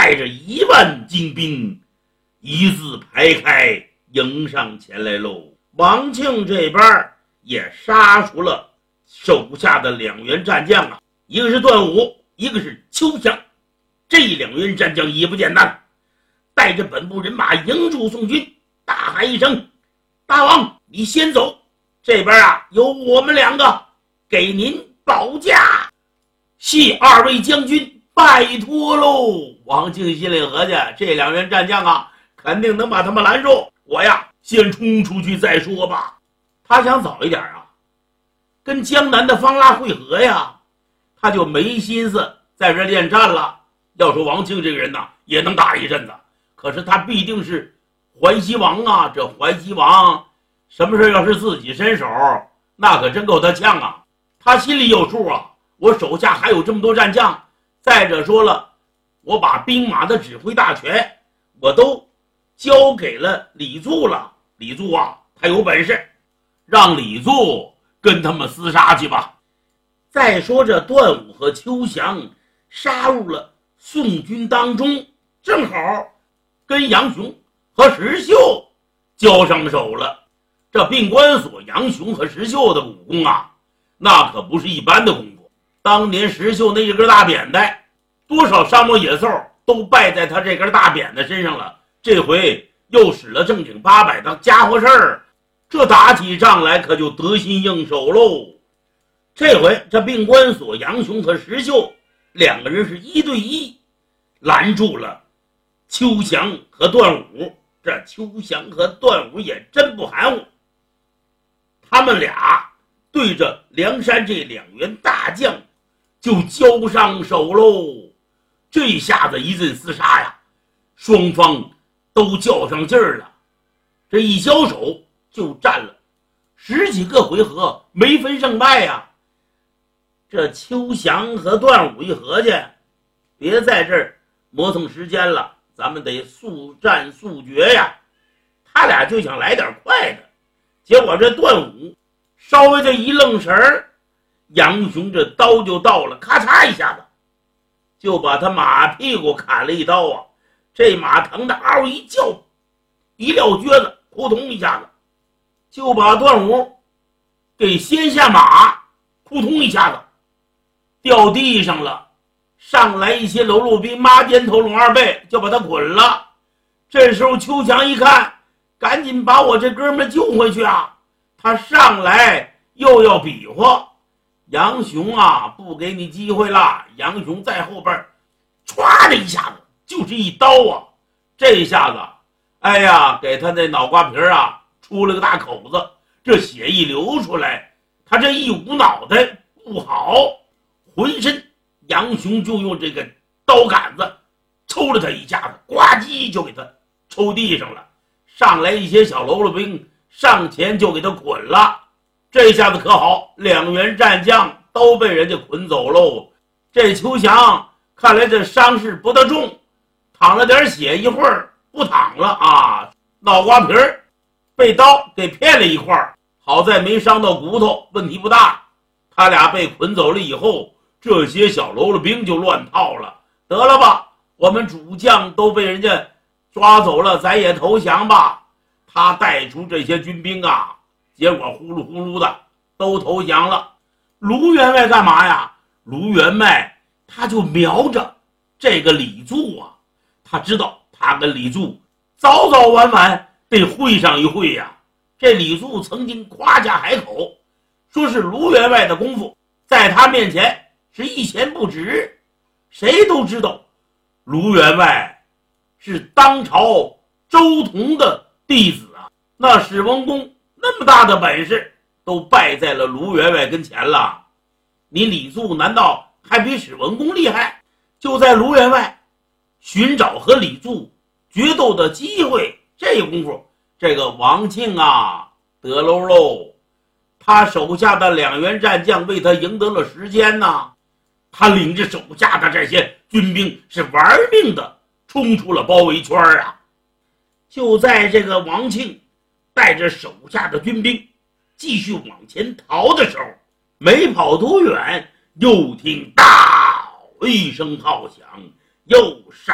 带着1万精兵一字排开迎上前来喽。王庆这边也杀出了手下的2员战将啊，一个是段武，一个是邱祥。这2员战将也不简单，带着本部人马迎住宋军，大喊一声：大王你先走，这边有我们2个给您保驾，系2位将军拜托喽。王庆心里合计，这2员战将肯定能把他们拦住，我先冲出去再说吧。他想早一点跟江南的方腊会合他就没心思在这恋战了。要说王庆这个人也能打一阵子，可是他必定是淮西王这淮西王什么事要是自己伸手，那可真够他呛他心里有数我手下还有这么多战将，再者说了，我把兵马的指挥大权我都交给了李柱了。李柱他有本事，让李柱跟他们厮杀去吧。再说这段武和邱祥杀入了宋军当中，正好跟杨雄和石秀交上手了。这病关索杨雄和石秀的武功那可不是一般的功夫。当年石秀那一根大扁担，多少沙漠野兽都败在他这根大扁担身上了，这回又使了正经800的家伙事儿，这打起仗来可就得心应手喽。这回这病关索杨雄和石秀2个人是1对1拦住了邱祥和段武。这邱祥和段武也真不含糊，他们俩对着梁山这2员大将就交上手喽。这下子一阵厮杀双方都较上劲儿了。这一交手就战了10几个回合，没分胜败这邱祥和段武一合计，别在这儿磨蹭时间了，咱们得速战速决他俩就想来点快的，结果这段武稍微的一愣神儿，杨雄这刀就到了，咔嚓一下子就把他马屁股砍了一刀这马疼的嗷一叫，一撂撅子，扑通一下子就把段武给掀下马，扑通一下子掉地上了。上来一些喽啰兵，抹肩头拢2背就把他捆了。这时候邱祥一看，赶紧把我这哥们救回去他上来又要比划，杨雄不给你机会了。杨雄在后边歘的一下子就是一刀这下子给他那脑瓜皮出了个大口子，这血一流出来，他这一捂脑袋不好，浑身杨雄就用这个刀杆子抽了他一下子，呱唧就给他抽地上了。上来一些小喽啰兵上前就给他捆了。这下子可好，2员战将都被人家捆走喽。这邱祥看来这伤势不大重，淌了点血，一会儿不淌了脑瓜皮儿被刀给片了一块，好在没伤到骨头，问题不大。他俩被捆走了以后，这些小喽啰兵就乱套了，得了吧，我们主将都被人家抓走了，咱也投降吧。他带出这些军兵结果呼噜呼噜的都投降了。卢员外干嘛卢员外他就瞄着这个李柱他知道他跟李柱早早晚晚得会上一会这李柱曾经夸下海口，说是卢员外的功夫在他面前是一钱不值。谁都知道卢员外是当朝周同的弟子那史文恭那么大的本事都败在了卢员外跟前了，你李柱难道还比史文恭厉害？就在卢员外寻找和李柱决斗的机会，这功夫这个王庆得喽，他手下的2员战将为他赢得了时间他领着手下的这些军兵是玩命的冲出了包围圈就在这个王庆带着手下的军兵继续往前逃的时候，没跑多远，又听“大”一声炮响，又杀